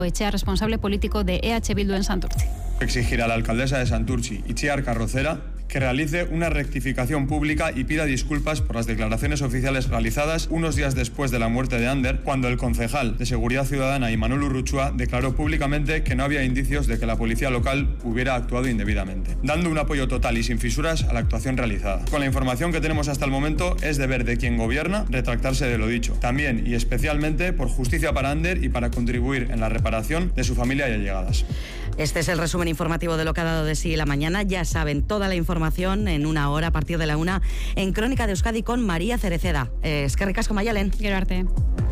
Etxea, responsable político de EH Bildu en Santurtzi. Exigir a la alcaldesa de Santurtzi, Itziar Carrocera, que realice una rectificación pública y pida disculpas por las declaraciones oficiales realizadas unos días después de la muerte de Ander, cuando el concejal de Seguridad Ciudadana Imanol Urruchua declaró públicamente que no había indicios de que la policía local hubiera actuado indebidamente, dando un apoyo total y sin fisuras a la actuación realizada. Con la información que tenemos hasta el momento, es deber de quien gobierna retractarse de lo dicho, también y especialmente por justicia para Ander y para contribuir en la reparación de su familia y allegadas. Este es el resumen informativo de lo que ha dado de sí la mañana. Ya saben, toda la información en una hora, a partir de la 1, en Crónica de Euskadi con María Cereceda. Eskerrik asko, Maialen. Gero arte.